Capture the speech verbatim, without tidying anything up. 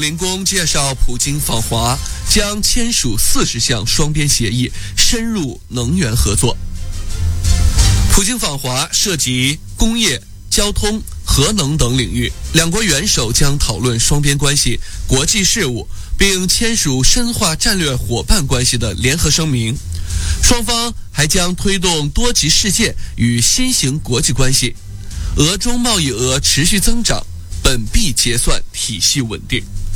林宫介绍，普京访华将签署四十项双边协议，深入能源合作。普京访华涉及工业、交通、核能等领域，两国元首将讨论双边关系、国际事务，并签署深化战略伙伴关系的联合声明。双方还将推动多极世界与新型国际关系，俄中贸易额持续增长，本币结算体系稳定。